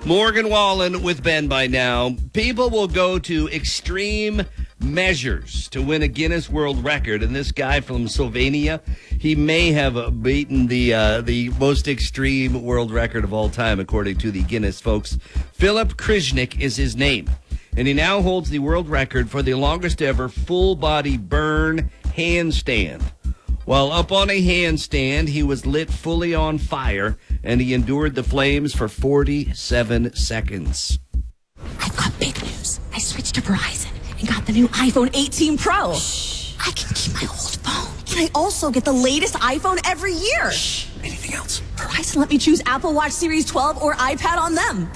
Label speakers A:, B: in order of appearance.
A: Morgan Wallen with Ben by now. People will go to extreme measures to win a Guinness World Record, and this guy from Slovenia, he may have beaten the most extreme world record of all time, according to the Guinness folks. Filip Krajnik is his name, and he now holds the world record for the longest ever full-body burn handstand. While up on a handstand, he was lit fully on fire, and he endured the flames for 47 seconds.
B: I've got big news. I switched to Verizon and got the new iPhone 18 Pro. Shh. I can keep my old phone. And I also get the latest iPhone every year.
C: Shh. Anything else?
B: Verizon let me choose Apple Watch Series 12 or iPad on them.